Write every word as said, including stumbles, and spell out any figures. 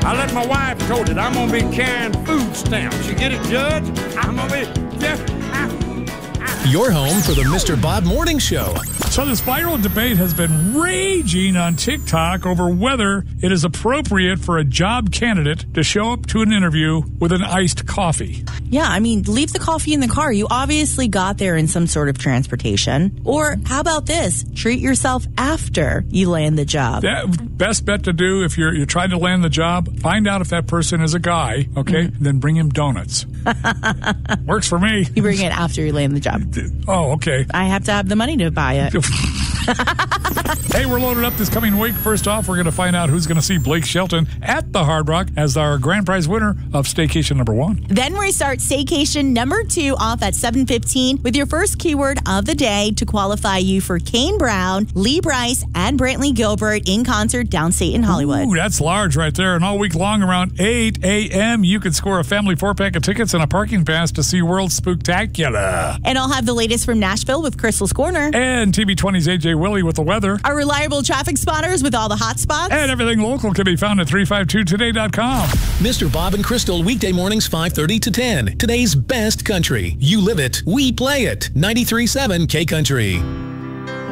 I let my wife told it. I'm going to be carrying food stamps. You get it, Judge? I'm going to be... Just, Your home for the Mister Bob Morning Show. So this viral debate has been raging on TikTok over whether it is appropriate for a job candidate to show up to an interview with an iced coffee. Yeah, I mean, leave the coffee in the car. You obviously got there in some sort of transportation. Or how about this? Treat yourself after you land the job. Yeah, best bet to do if you're you're trying to land the job, find out if that person is a guy, okay? Mm-hmm. Then bring him donuts. Works for me. You bring it after you land the job. Oh, okay. I have to have the money to buy it. Hey, we're loaded up this coming week. First off, we're going to find out who's going to see Blake Shelton at the Hard Rock as our grand prize winner of Staycation number one. Then we start Staycation number two off at seven fifteen with your first keyword of the day to qualify you for Kane Brown, Lee Brice, and Brantley Gilbert in concert downstate in Hollywood. Ooh, that's large right there. And all week long around eight a.m., you can score a family four-pack of tickets and a parking pass to see World Spooktacular. And I'll have the latest from Nashville with Crystal's Corner. And T V twenty's A J Willie with the weather. Our reliable traffic spotters with all the hot spots. And everything local can be found at three five two today dot com. Mister Bob and Crystal, weekday mornings five thirty to ten. Today's best country. You live it, we play it. ninety-three point seven K Country.